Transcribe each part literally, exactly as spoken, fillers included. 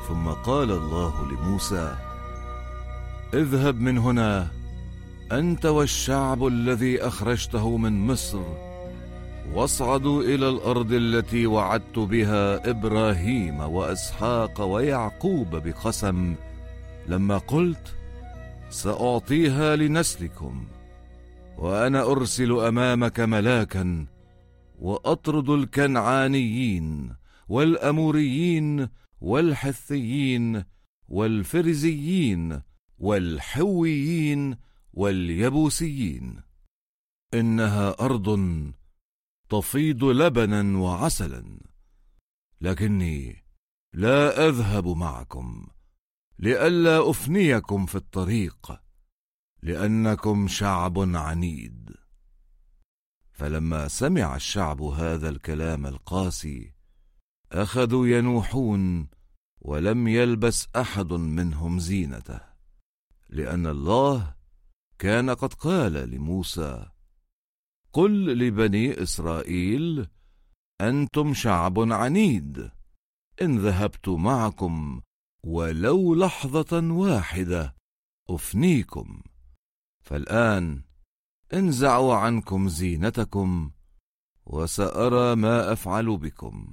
ثم قال الله لموسى: اذهب من هنا أنت والشعب الذي أخرجته من مصر، واصعدوا إلى الأرض التي وعدت بها إبراهيم وإسحاق ويعقوب بقسم، لما قلت: سأعطيها لنسلكم، وأنا أرسل أمامك ملاكا وأطرد الكنعانيين والأموريين والحثيين والفرزيين والحويين واليبوسيين. إنها أرض تفيض لبنا وعسلا، لكني لا أذهب معكم لئلا أفنيكم في الطريق، لأنكم شعب عنيد. فلما سمع الشعب هذا الكلام القاسي أخذوا ينوحون، ولم يلبس أحد منهم زينته، لأن الله كان قد قال لموسى: قل لبني إسرائيل: أنتم شعب عنيد، إن ذهبت معكم ولو لحظة واحدة أفنيكم. فالآن انزعوا عنكم زينتكم، وسأرى ما أفعل بكم.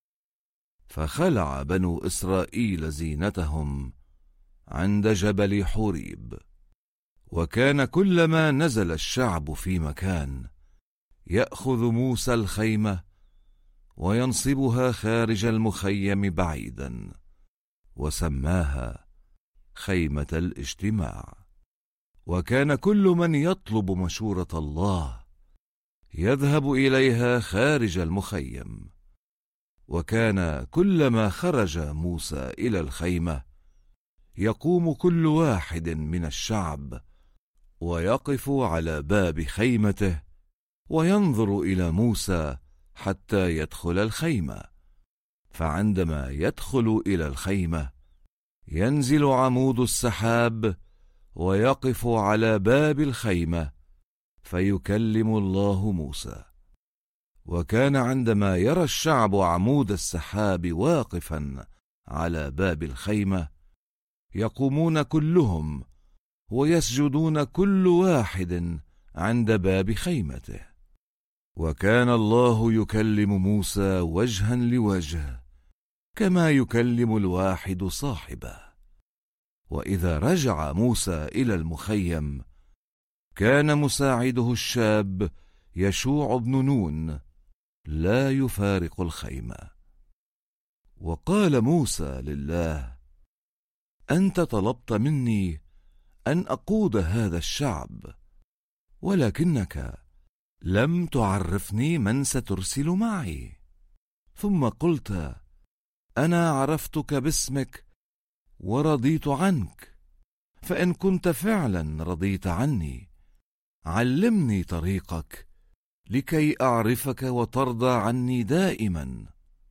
فخلع بنو إسرائيل زينتهم عند جبل حوريب. وكان كلما نزل الشعب في مكان يأخذ موسى الخيمة وينصبها خارج المخيم بعيدا، وسماها خيمة الاجتماع. وكان كل من يطلب مشورة الله يذهب إليها خارج المخيم. وكان كلما خرج موسى إلى الخيمة يقوم كل واحد من الشعب ويقف على باب خيمته وينظر إلى موسى حتى يدخل الخيمة. فعندما يدخل إلى الخيمة ينزل عمود السحاب ويقف على باب الخيمة فيكلم الله موسى. وكان عندما يرى الشعب عمود السحاب واقفا على باب الخيمة يقومون كلهم ويسجدون كل واحد عند باب خيمته. وكان الله يكلم موسى وجها لوجه كما يكلم الواحد صاحبه. وإذا رجع موسى إلى المخيم كان مساعده الشاب يشوع بن نون لا يفارق الخيمة. وقال موسى لله: أنت طلبت مني أن أقود هذا الشعب، ولكنك لم تعرفني من سترسل معي. ثم قلت: أنا عرفتك باسمك ورضيت عنك، فإن كنت فعلا رضيت عني علمني طريقك لكي أعرفك وترضى عني دائما.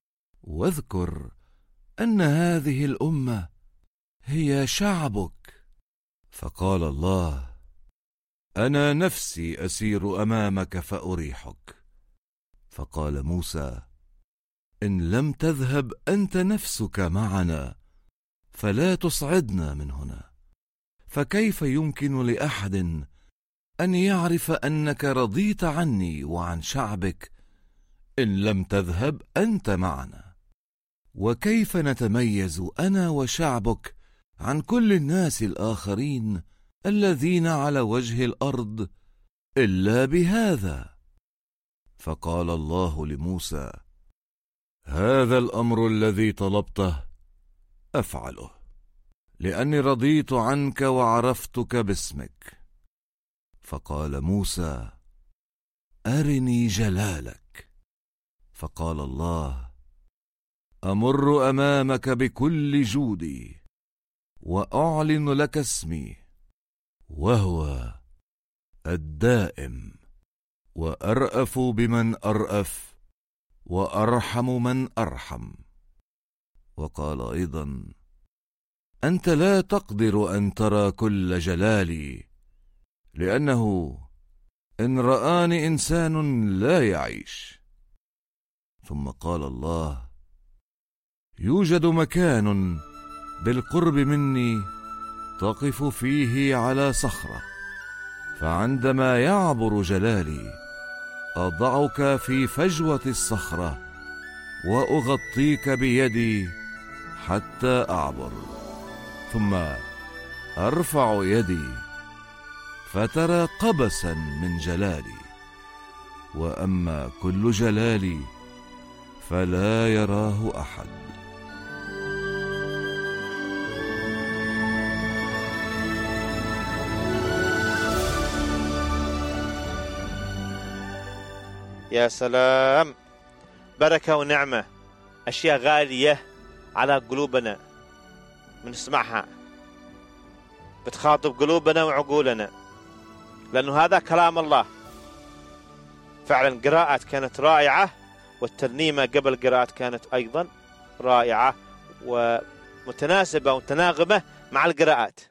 واذكر أن هذه الأمة هي شعبك. فقال الله: أنا نفسي أسير أمامك فأريحك. فقال موسى: إن لم تذهب أنت نفسك معنا فلا تصعدنا من هنا، فكيف يمكن لأحد أن يعرف أنك رضيت عني وعن شعبك إن لم تذهب أنت معنا؟ وكيف نتميز أنا وشعبك عن كل الناس الآخرين الذين على وجه الأرض إلا بهذا؟ فقال الله لموسى: هذا الأمر الذي طلبته أفعله، لأني رضيت عنك وعرفتك باسمك. فقال موسى: أرني جلالك. فقال الله: أمر أمامك بكل جودي وأعلن لك اسمي، وهو الدائم، وأرأف بمن أرأف وأرحم من أرحم. وقال أيضا: أنت لا تقدر أن ترى كل جلالي، لأنه إن رآني إنسان لا يعيش. ثم قال الله: يوجد مكان بالقرب مني تقف فيه على صخرة، فعندما يعبر جلالي أضعك في فجوة الصخرة وأغطيك بيدي حتى أعبر، ثم أرفع يدي فترى قبسا من جلالي، وأما كل جلالي فلا يراه أحد. يا سلام، بركة ونعمة، أشياء غالية على قلوبنا بنسمعها، بتخاطب قلوبنا وعقولنا، لأنه هذا كلام الله. فعلا قراءة كانت رائعة، والترنيمة قبل قراءة كانت أيضا رائعة ومتناسبة ومتناغمة مع القراءات.